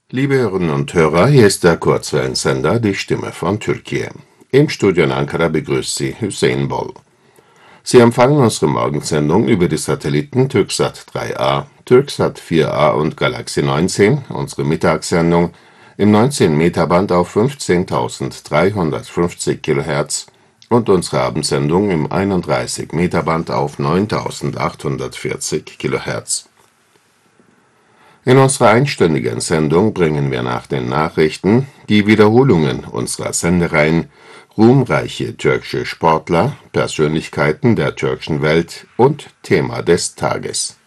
Liebe Hörerinnen und Hörer, hier ist der Kurzwellensender Die Stimme von Türkei. Im Studio in Ankara begrüßt Sie Hüseyin Bol. Sie empfangen unsere Morgensendung über die Satelliten Türksat 3A, Türksat 4A und Galaxy 19, unsere Mittagssendung im 19-Meter-Band auf 15.350 kHz und unsere Abendsendung im 31-Meter-Band auf 9.840 kHz. In unserer einstündigen Sendung bringen wir nach den Nachrichten die Wiederholungen unserer Sendereihen ruhmreiche türkische Sportler, Persönlichkeiten der türkischen Welt und Thema des Tages.